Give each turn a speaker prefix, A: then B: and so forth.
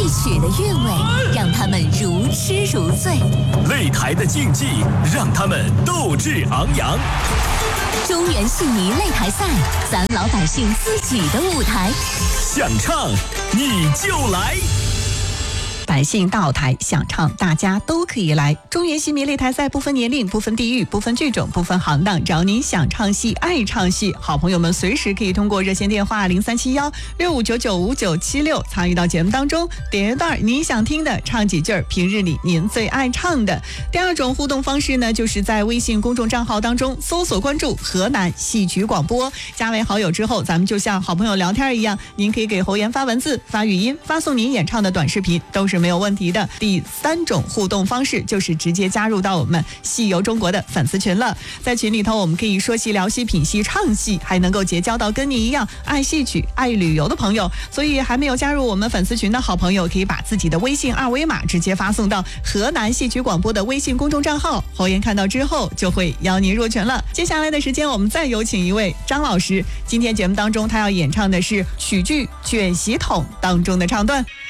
A: 戏曲的韵味让他们如痴如醉，
B: 擂台的竞技让他们斗志昂扬。
A: 中原戏迷擂台赛，咱老百姓自己的舞台，
B: 想唱你就来。
C: 百姓到台想唱，大家都可以来。中原戏迷擂台赛不分年龄、不分地域、不分剧种、不分行当，找你想唱戏、爱唱戏。好朋友们随时可以通过热线电话0371659596参与到节目当中，点一段你想听的，唱几句平日里您最爱唱的。第二种互动方式呢，就是在微信公众账号当中搜索关注河南戏曲广播，加为好友之后，咱们就像好朋友聊天一样，您可以给侯岩发文字、发语音、发送您演唱的短视频，都是没有问题的。第三种互动方式就是直接加入到我们戏游中国的粉丝群了，在群里头我们可以说戏、聊戏、品戏、唱戏，还能够结交到跟你一样爱戏曲、爱旅游的朋友。所以还没有加入我们粉丝群的好朋友，可以把自己的微信二维码直接发送到河南戏曲广播的微信公众账号，侯岩看到之后就会邀您入群了。接下来的时间我们再有请一位张老师，今天节目当中他要演唱的是曲剧《卷席筒》当中的唱段。